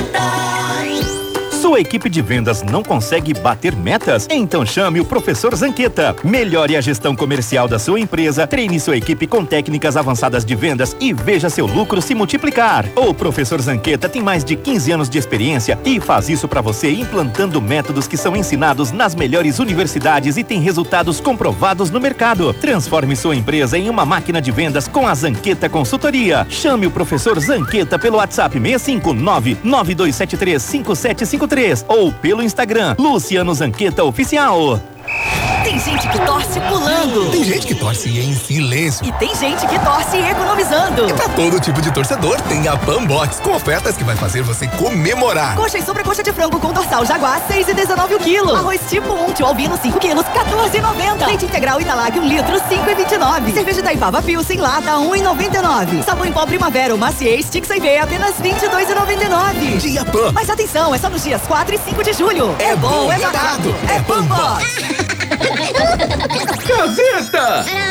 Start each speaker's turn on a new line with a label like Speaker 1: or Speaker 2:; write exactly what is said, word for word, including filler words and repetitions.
Speaker 1: Sua equipe de vendas não consegue bater metas? Então chame o Professor Zanqueta. Melhore a gestão comercial da sua empresa, treine sua equipe com técnicas avançadas de vendas e veja seu lucro se multiplicar. O Professor Zanqueta tem mais de quinze anos de experiência e faz isso para você implantando métodos que são ensinados nas melhores universidades e tem resultados comprovados no mercado. Transforme sua empresa em uma máquina de vendas com a Zanqueta Consultoria. Chame o Professor Zanqueta pelo WhatsApp seis cinco nove, nove dois sete três, cinco sete cinco três ou pelo Instagram Luciano Zanqueta Oficial.
Speaker 2: Tem gente que torce pulando.
Speaker 3: Tem gente que torce em silêncio.
Speaker 2: E tem gente que torce economizando.
Speaker 3: E pra todo tipo de torcedor, tem a Pambox, com ofertas que vai fazer você comemorar.
Speaker 2: Coxa e sobrecoxa de frango com dorsal Jaguar, seis e dezenove o quilo. Arroz tipo um, tio albino, cinco quilos, quatorze e noventa. Leite integral Italag, um litro, cinco e vinte e nove. Cerveja da Ipava Pilsen lata, um e noventa e nove. Sabão em pó Primavera, Macier, Stick sem V, apenas vinte e dois e noventa e nove.
Speaker 3: Dia Pam.
Speaker 2: Mas atenção, é só nos dias quatro e cinco de julho.
Speaker 3: É, é bom, é barato, é Pambox.
Speaker 4: Gazeta!